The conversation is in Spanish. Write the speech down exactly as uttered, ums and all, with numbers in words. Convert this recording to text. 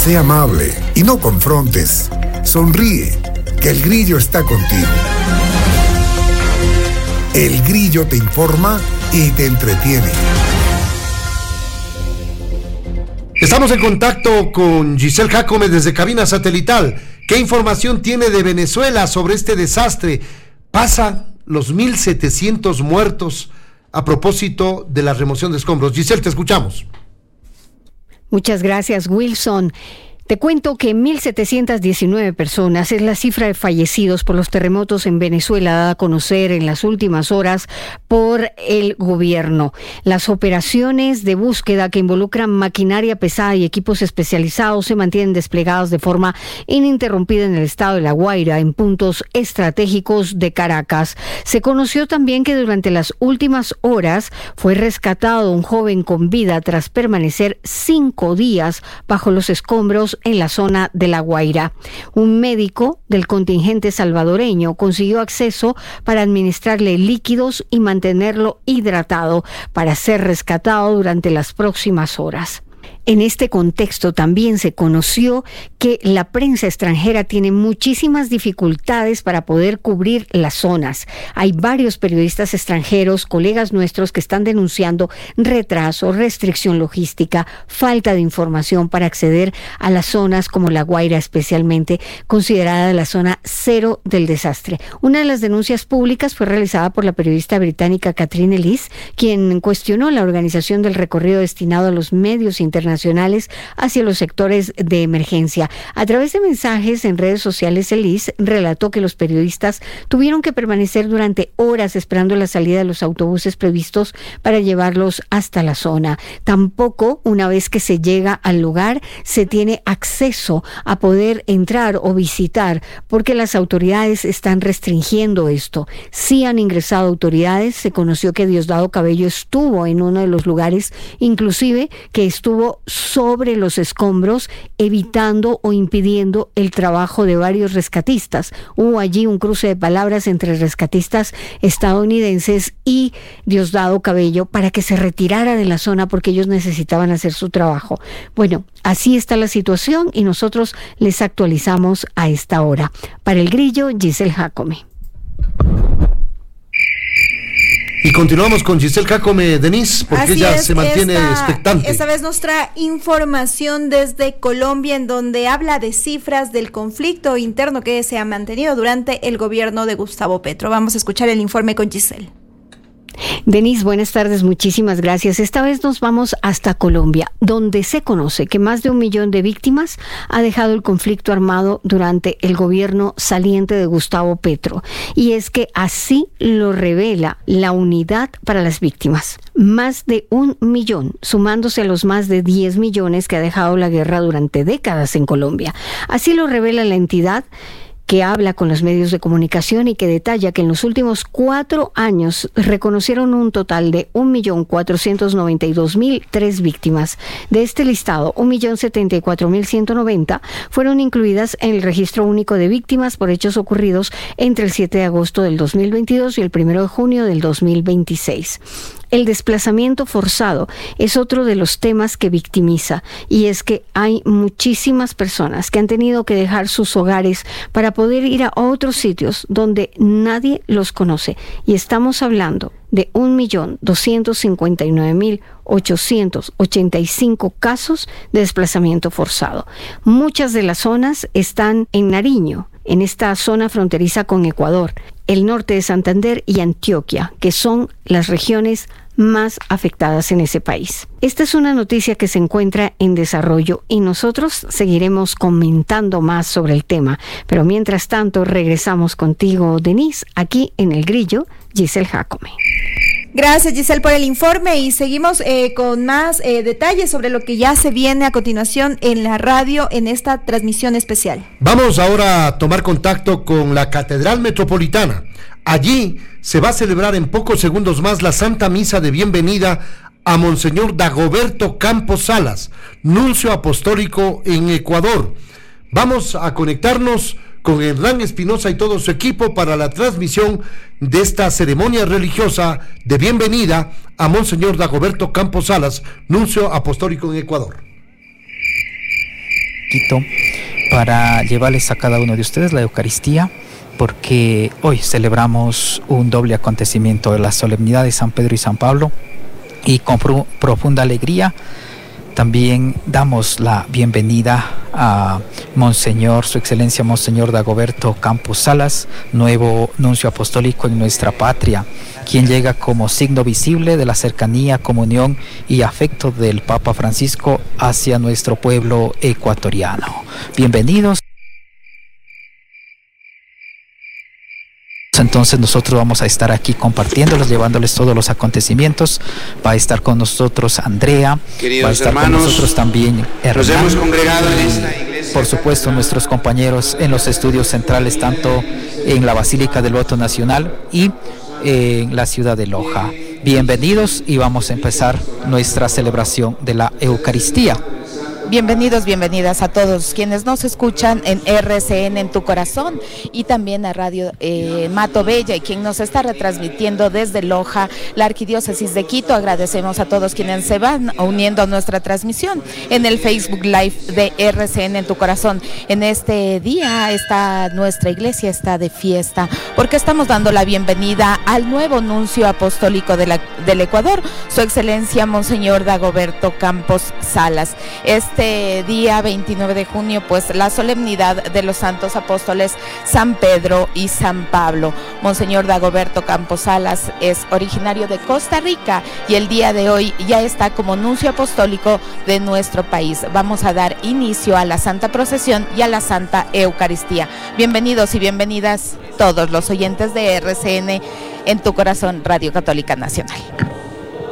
Sé amable y no confrontes. Sonríe, que el Grillo está contigo. El Grillo te informa y te entretiene. Estamos en contacto con Giselle Jacome desde cabina satelital. ¿Qué información tiene de Venezuela sobre este desastre? Pasan los mil setecientos muertos a propósito de la remoción de escombros. Giselle, te escuchamos. Muchas gracias, Wilson. Te cuento que mil setecientas diecinueve personas es la cifra de fallecidos por los terremotos en Venezuela dada a conocer en las últimas horas por el gobierno. Las operaciones de búsqueda que involucran maquinaria pesada y equipos especializados se mantienen desplegados de forma ininterrumpida en el estado de La Guaira, en puntos estratégicos de Caracas. Se conoció también que durante las últimas horas fue rescatado un joven con vida tras permanecer cinco días bajo los escombros en la zona de La Guaira. Un médico del contingente salvadoreño consiguió acceso para administrarle líquidos y mantenerlo hidratado para ser rescatado durante las próximas horas. En este contexto también se conoció que la prensa extranjera tiene muchísimas dificultades para poder cubrir las zonas. Hay varios periodistas extranjeros, colegas nuestros, que están denunciando retraso, restricción logística, falta de información para acceder a las zonas como La Guaira, especialmente considerada la zona cero del desastre. Una de las denuncias públicas fue realizada por la periodista británica Catherine Ellis, quien cuestionó la organización del recorrido destinado a los medios internacionales hacia los sectores de emergencia. A través de mensajes en redes sociales, Ellis relató que los periodistas tuvieron que permanecer durante horas esperando la salida de los autobuses previstos para llevarlos hasta la zona. Tampoco, una vez que se llega al lugar, se tiene acceso a poder entrar o visitar, porque las autoridades están restringiendo esto. Sí han ingresado autoridades. Se conoció que Diosdado Cabello estuvo en uno de los lugares, inclusive que estuvo sobre los escombros, evitando o impidiendo el trabajo de varios rescatistas. Hubo allí un cruce de palabras entre rescatistas estadounidenses y Diosdado Cabello para que se retirara de la zona porque ellos necesitaban hacer su trabajo. Bueno, así está la situación y nosotros les actualizamos a esta hora. Para el Grillo, Giselle Jacome. Y continuamos con Giselle Jacome, Denise, porque Así ella es, se mantiene esta, expectante. Esta vez nos trae información desde Colombia, en donde habla de cifras del conflicto interno que se ha mantenido durante el gobierno de Gustavo Petro. Vamos a escuchar el informe con Giselle. Denise, buenas tardes, muchísimas gracias. Esta vez nos vamos hasta Colombia, donde se conoce que más de un millón de víctimas ha dejado el conflicto armado durante el gobierno saliente de Gustavo Petro. Y es que así lo revela la Unidad para las Víctimas. Más de un millón, sumándose a los más de diez millones que ha dejado la guerra durante décadas en Colombia. Así lo revela la entidad, que habla con los medios de comunicación y que detalla que en los últimos cuatro años reconocieron un total de un millón cuatrocientos noventa y dos mil tres víctimas. De este listado, un millón setenta y cuatro mil ciento noventa fueron incluidas en el registro único de víctimas por hechos ocurridos entre el siete de agosto del dos mil veintidós y el primero de junio del dos mil veintiséis. El desplazamiento forzado es otro de los temas que victimiza, y es que hay muchísimas personas que han tenido que dejar sus hogares para poder ir a otros sitios donde nadie los conoce, y estamos hablando de un millón doscientos cincuenta y nueve mil ochocientos ochenta y cinco casos de desplazamiento forzado. Muchas de las zonas están en Nariño, en esta zona fronteriza con Ecuador, el norte de Santander y Antioquia, que son las regiones más afectadas en ese país. Esta es una noticia que se encuentra en desarrollo y nosotros seguiremos comentando más sobre el tema. Pero mientras tanto, regresamos contigo, Denise, aquí en El Grillo, Giselle Jacome. Gracias, Giselle, por el informe, y seguimos eh, con más eh, detalles sobre lo que ya se viene a continuación en la radio en esta transmisión especial. Vamos ahora a tomar contacto con la Catedral Metropolitana. Allí se va a celebrar en pocos segundos más la Santa Misa de bienvenida a Monseñor Dagoberto Campos Salas, nuncio apostólico en Ecuador. Vamos a conectarnos con Hernán Espinosa y todo su equipo para la transmisión de esta ceremonia religiosa de bienvenida a Monseñor Dagoberto Campos Salas, nuncio apostólico en Ecuador. Quito para llevarles a cada uno de ustedes la Eucaristía, porque hoy celebramos un doble acontecimiento de la solemnidad de San Pedro y San Pablo, y con pro- profunda alegría también damos la bienvenida a Monseñor, Su Excelencia Monseñor Dagoberto Campos Salas, nuevo nuncio apostólico en nuestra patria, quien llega como signo visible de la cercanía, comunión y afecto del Papa Francisco hacia nuestro pueblo ecuatoriano. Bienvenidos. Entonces nosotros vamos a estar aquí compartiéndolos, llevándoles todos los acontecimientos. Va a estar con nosotros Andrea, queridos va a estar hermanos, con nosotros también Hernán, nos hemos congregado en esta iglesia. Por supuesto, nuestros compañeros en los estudios centrales, tanto en la Basílica del Voto Nacional y en la ciudad de Loja. Bienvenidos, y vamos a empezar nuestra celebración de la Eucaristía. Bienvenidos, bienvenidas a todos quienes nos escuchan en R C N en tu corazón, y también a Radio eh, Mato Bella, y quien nos está retransmitiendo desde Loja, la Arquidiócesis de Quito. Agradecemos a todos quienes se van uniendo a nuestra transmisión en el Facebook Live de R C N en tu corazón. En este día está nuestra iglesia está de fiesta, porque estamos dando la bienvenida al nuevo nuncio apostólico de la, del Ecuador, Su Excelencia Monseñor Dagoberto Campos Salas. Este día veintinueve de junio, pues la solemnidad de los santos apóstoles San Pedro y San Pablo. Monseñor Dagoberto Campos Salas es originario de Costa Rica y el día de hoy ya está como nuncio apostólico de nuestro país. Vamos a dar inicio a la Santa Procesión y a la Santa Eucaristía. Bienvenidos y bienvenidas todos los oyentes de R C N en tu corazón, Radio Católica Nacional.